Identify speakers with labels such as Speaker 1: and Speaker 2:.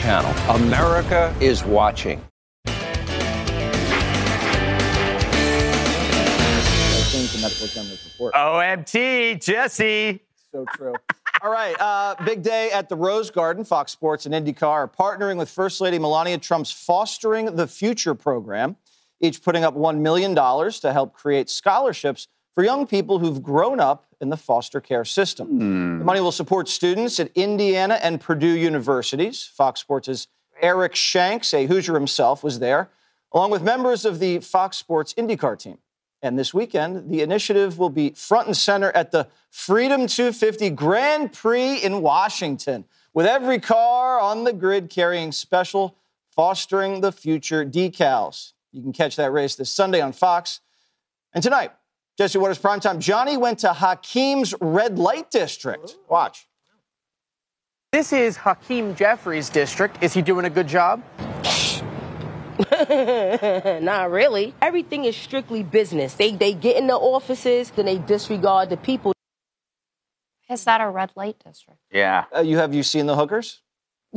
Speaker 1: channel. America is watching.
Speaker 2: Medical examiner's report.
Speaker 3: OMT, Jesse.
Speaker 2: So true. All right, big day at the Rose Garden. Fox Sports and IndyCar are partnering with First Lady Melania Trump's Fostering the Future program, each putting up $1 million to help create scholarships for young people who've grown up in the foster care system. The money will support students at Indiana and Purdue universities. Fox Sports' Eric Shanks, a Hoosier himself, was there, along with members of the Fox Sports IndyCar team. And this weekend, the initiative will be front and center at the Freedom 250 Grand Prix in Washington, with every car on the grid carrying special Fostering the Future decals. You can catch that race this Sunday on Fox. And tonight, Jesse Waters Primetime, Johnny went to Hakeem's red light district. Watch.
Speaker 4: This is Hakeem Jeffries' district. Is he doing a good job?
Speaker 5: Not really. Everything is strictly business. They get in the offices, then they disregard the people.
Speaker 6: Is that a red light district?
Speaker 3: Yeah.
Speaker 2: Have you seen the hookers?